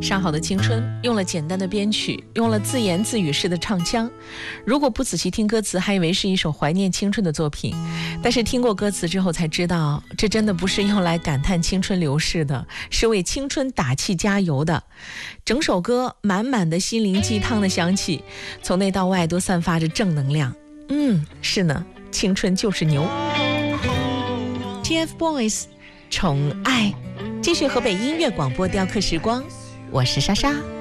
上好的青春用了简单的编曲，用了自言自语式的唱腔，如果不仔细听歌词，还以为是一首怀念青春的作品，但是听过歌词之后才知道，这真的不是用来感叹青春流逝的，是为青春打气加油的。整首歌满满的心灵鸡汤的香气，从内到外都散发着正能量。是呢，青春就是牛。 TFBOYS 宠爱，继续河北音乐广播雕刻时光，我是莎莎。